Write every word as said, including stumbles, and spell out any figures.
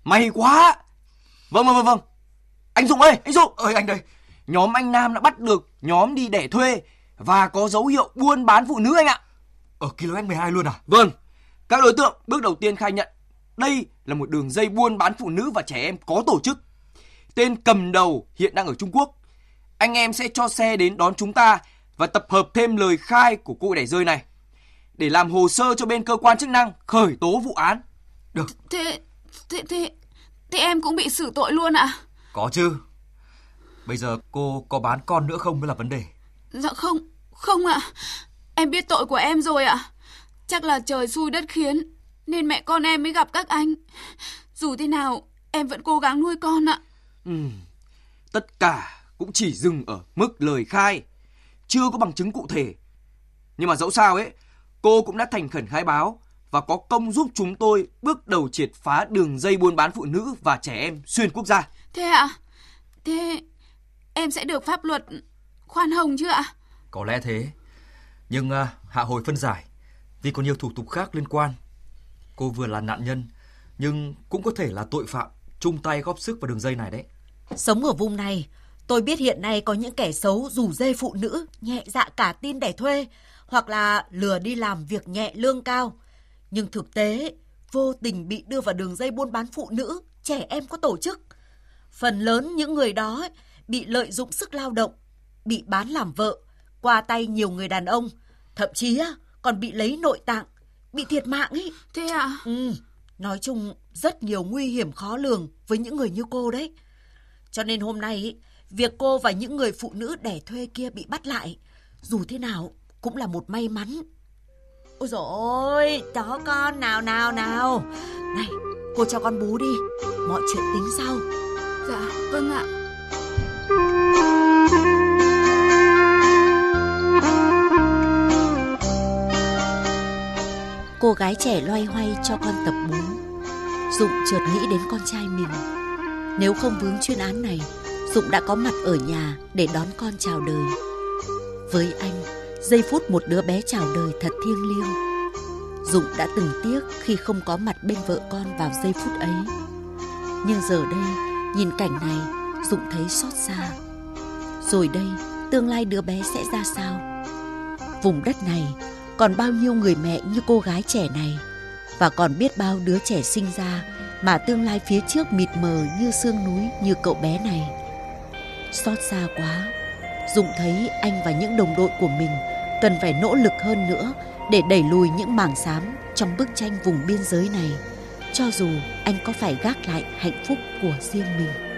May quá. Vâng vâng vâng vâng. Anh Dũng ơi, anh Dũng ơi, anh đây. Nhóm anh Nam đã bắt được nhóm đi đẻ thuê và có dấu hiệu buôn bán phụ nữ anh ạ. Ở km mười hai luôn à? Vâng. Các đối tượng bước đầu tiên khai nhận đây là một đường dây buôn bán phụ nữ và trẻ em có tổ chức. Tên cầm đầu hiện đang ở Trung Quốc. Anh em sẽ cho xe đến đón chúng ta và tập hợp thêm lời khai của cô đẻ rơi này để làm hồ sơ cho bên cơ quan chức năng khởi tố vụ án. Được. Thế, thế, thế, thế em cũng bị xử tội luôn ạ? Có chứ. Bây giờ cô có bán con nữa không mới là vấn đề. Dạ không, không ạ. Em biết tội của em rồi ạ. Chắc là trời xui đất khiến nên mẹ con em mới gặp các anh. Dù thế nào em vẫn cố gắng nuôi con ạ. Ừ, tất cả cũng chỉ dừng ở mức lời khai, chưa có bằng chứng cụ thể. Nhưng mà dẫu sao ấy, cô cũng đã thành khẩn khai báo và có công giúp chúng tôi bước đầu triệt phá đường dây buôn bán phụ nữ và trẻ em xuyên quốc gia. Thế ạ? Thế em sẽ được pháp luật khoan hồng chứ ạ? Có lẽ thế. Nhưng uh, hạ hồi phân giải vì có nhiều thủ tục khác liên quan. Cô vừa là nạn nhân nhưng cũng có thể là tội phạm chung tay góp sức vào đường dây này đấy. Sống ở vùng này, tôi biết hiện nay có những kẻ xấu rủ dê phụ nữ nhẹ dạ cả tin đẻ thuê hoặc là lừa đi làm việc nhẹ lương cao. Nhưng thực tế, vô tình bị đưa vào đường dây buôn bán phụ nữ, trẻ em có tổ chức. Phần lớn những người đó bị lợi dụng sức lao động, bị bán làm vợ, qua tay nhiều người đàn ông, thậm chí còn bị lấy nội tạng, bị thiệt mạng ấy. Thế ạ? Ừ, nói chung rất nhiều nguy hiểm khó lường với những người như cô đấy. Cho nên hôm nay ý, việc cô và những người phụ nữ đẻ thuê kia bị bắt lại, dù thế nào cũng là một may mắn. Ôi dồi ôi, chó con nào nào nào. Này, cô cho con bú đi, mọi chuyện tính sau. Dạ, vâng ạ. Cô gái trẻ loay hoay cho con tập bú. Dũng chợt nghĩ đến con trai mình. Nếu không vướng chuyên án này, Dũng đã có mặt ở nhà để đón con chào đời. Với anh, giây phút một đứa bé chào đời thật thiêng liêng. Dũng đã từng tiếc khi không có mặt bên vợ con vào giây phút ấy. Nhưng giờ đây, nhìn cảnh này, Dũng thấy xót xa. Rồi đây, tương lai đứa bé sẽ ra sao? Vùng đất này còn bao nhiêu người mẹ như cô gái trẻ này, và còn biết bao đứa trẻ sinh ra mà tương lai phía trước mịt mờ như sương núi như cậu bé này. Xót xa quá. Dũng thấy anh và những đồng đội của mình cần phải nỗ lực hơn nữa để đẩy lùi những mảng xám trong bức tranh vùng biên giới này, cho dù anh có phải gác lại hạnh phúc của riêng mình.